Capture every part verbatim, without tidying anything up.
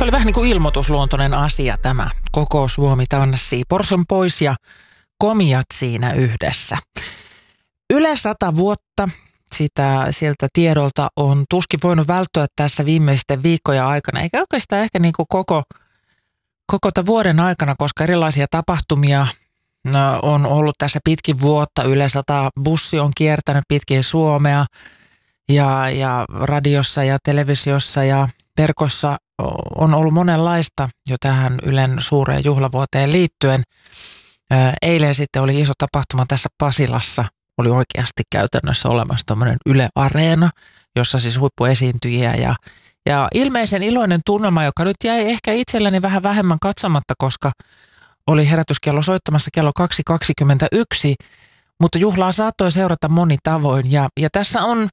Se oli vähän niin kuin ilmoitusluontoinen asia tämä. Koko Suomi tanssii. Porson pois ja komiat siinä yhdessä. Yle sata vuotta sitä, sieltä tiedolta on tuskin voinut välttyä tässä viimeisten viikkojen aikana. Eikä oikeastaan ehkä niin kuin koko, koko tämän vuoden aikana, koska erilaisia tapahtumia no, on ollut tässä pitkin vuotta. Yle sata bussi on kiertänyt pitkin Suomea ja, ja radiossa ja televisiossa ja verkossa on ollut monenlaista jo tähän Ylen suureen juhlavuoteen liittyen. Eilen sitten oli iso tapahtuma tässä Pasilassa. Oli oikeasti käytännössä olemassa tämmöinen Yle Areena, jossa siis huippuesiintyjiä ja, ja ilmeisen iloinen tunnelma, joka nyt jäi ehkä itselleni vähän vähemmän katsomatta, koska oli herätyskello soittamassa kello kaksi kaksikymmentäyksi, mutta juhlaa saattoi seurata moni tavoin ja, ja tässä on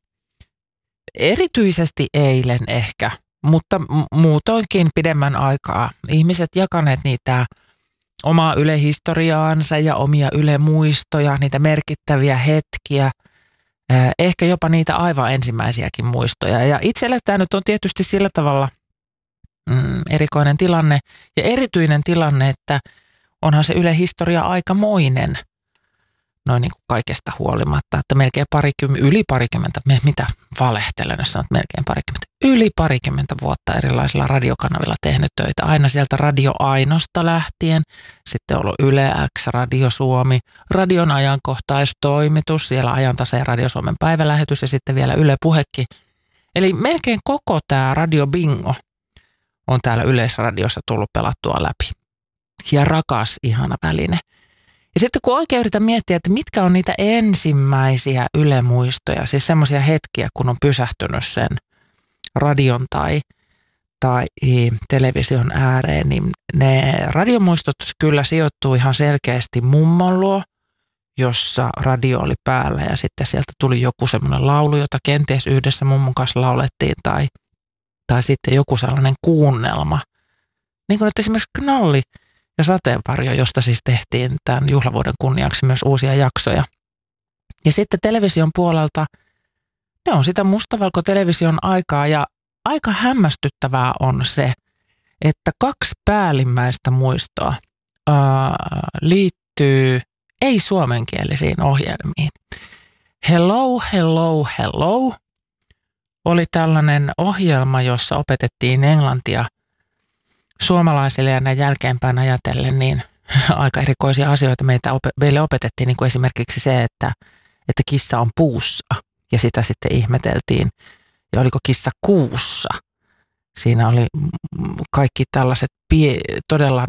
erityisesti eilen ehkä, mutta muutoinkin pidemmän aikaa ihmiset jakaneet niitä omaa Yle-historiaansa ja omia Yle-muistoja, niitä merkittäviä hetkiä, ehkä jopa niitä aivan ensimmäisiäkin muistoja. Ja itselle tämä nyt on tietysti sillä tavalla mm, erikoinen tilanne ja erityinen tilanne, että onhan se Yle-historia aikamoinen, noin niin kuin kaikesta huolimatta, että melkein parikymmentä, yli parikymmentä, mitä valehtelen, jos sanot melkein parikymmentä, yli parikymmentä vuotta erilaisilla radiokanavilla tehnyt töitä, aina sieltä Radio Ainosta lähtien, sitten on ollut Yle X, Radio Suomi, radion ajankohtaistoimitus, siellä Ajantasa ja Radio Suomen päivälähetys ja sitten vielä Yle Puhekin. Eli melkein koko tämä Radio Bingo on täällä Yleisradiossa tullut pelattua läpi. Ja rakas, ihana väline. Ja sitten kun oikein yritän miettiä, että mitkä on niitä ensimmäisiä Yle-muistoja, siis semmoisia hetkiä, kun on pysähtynyt sen radion tai, tai television ääreen, niin ne radiomuistot kyllä sijoittuu ihan selkeästi mummon luo, jossa radio oli päällä ja sitten sieltä tuli joku semmoinen laulu, jota kenties yhdessä mummon kanssa laulettiin tai, tai sitten joku sellainen kuunnelma. Niin kuin nyt esimerkiksi Knalli ja Sateenvarjo, josta siis tehtiin tämän juhlavuoden kunniaksi myös uusia jaksoja. Ja sitten television puolelta, ne on sitä mustavalko-television aikaa ja aika hämmästyttävää on se, että kaksi päällimmäistä muistoa ää, liittyy ei-suomenkielisiin ohjelmiin. Hello, hello, hello oli tällainen ohjelma, jossa opetettiin englantia suomalaisille ja näin jälkeenpäin ajatellen niin aika erikoisia asioita meitä, meille opetettiin, niin kuin esimerkiksi se, että, että kissa on puussa ja sitä sitten ihmeteltiin. Ja oliko kissa kuussa? Siinä oli kaikki tällaiset pie, todella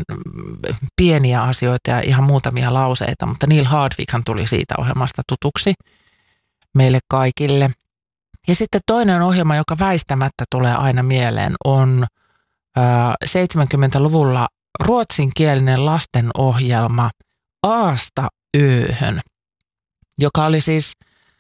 pieniä asioita ja ihan muutamia lauseita, mutta Neil Hardwickhan tuli siitä ohjelmasta tutuksi meille kaikille. Ja sitten toinen ohjelma, joka väistämättä tulee aina mieleen, on seitsemänkymmentäluvulla ruotsinkielinen lastenohjelma Aasta Öhön, joka oli siis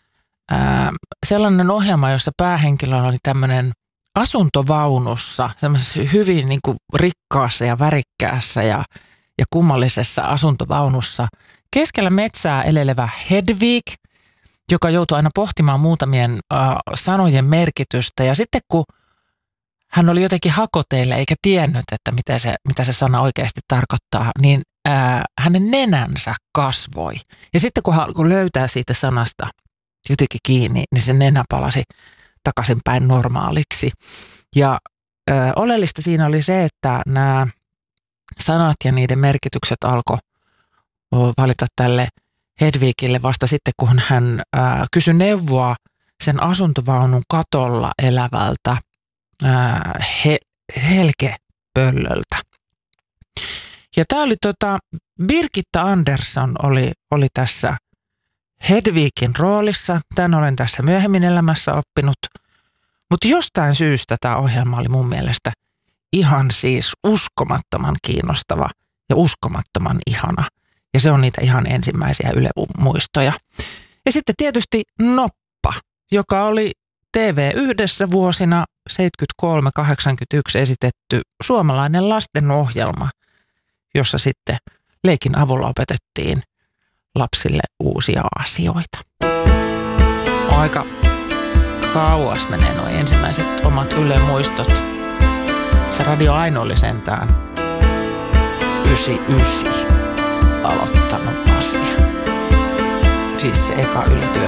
ää, sellainen ohjelma, jossa päähenkilö oli tämmöinen asuntovaunussa, semmoisessa hyvin niin kuin rikkaassa ja värikkäässä ja, ja kummallisessa asuntovaunussa. Keskellä metsää elelevä Hedvig, joka joutui aina pohtimaan muutamien ää, sanojen merkitystä ja sitten kun hän oli jotenkin hakoteille eikä tiennyt, että mitä se, mitä se sana oikeasti tarkoittaa, niin ää, hänen nenänsä kasvoi. Ja sitten kun hän alkoi löytää siitä sanasta jotenkin kiinni, niin se nenä palasi takaisinpäin normaaliksi. Ja ää, oleellista siinä oli se, että nämä sanat ja niiden merkitykset alkoi valita tälle Hedvigille vasta sitten, kun hän ää, kysyi neuvoa sen asuntovaunun katolla elävältä He, Helge Pöllöltä. Ja tämä oli tota, Birgitta Andersson oli, oli tässä Hedvigin roolissa. Tän olen tässä myöhemmin elämässä oppinut. Mutta jostain syystä tämä ohjelma oli mun mielestä ihan siis uskomattoman kiinnostava ja uskomattoman ihana. Ja se on niitä ihan ensimmäisiä Yle-muistoja. Ja sitten tietysti Noppa, joka oli T V yhdessä vuosina seitsemänkymmentäkolme kahdeksankymmentäyksi esitetty suomalainen lastenohjelma, jossa sitten leikin avulla opetettiin lapsille uusia asioita. Aika kauas menee nuo ensimmäiset omat Yle-muistot. Se Radio Aino oli sentään yhdeksänkymmentäyhdeksän aloittanut asia. Siis se eka Yle Työ